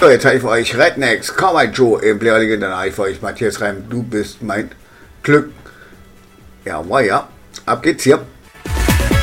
So, jetzt habe ich für euch Rednecks, Cowboy Joe im Playerligen, dann habe ich für euch Matthias Reim, du bist mein Glück. Jawohl, ja. Ab geht's hier.